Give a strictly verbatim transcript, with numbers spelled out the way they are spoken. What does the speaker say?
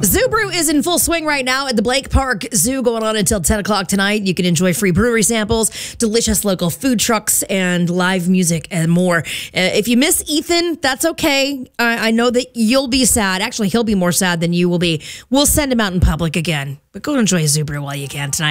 Zoo Brew is in full swing right now at the Blake Park Zoo, going on until ten o'clock tonight. You can enjoy free brewery samples, delicious local food trucks, and live music and more. Uh, if you miss Ethan, that's okay. I, I know that you'll be sad. Actually, he'll be more sad than you will be. We'll send him out in public again. But go enjoy Zoo Brew while you can tonight.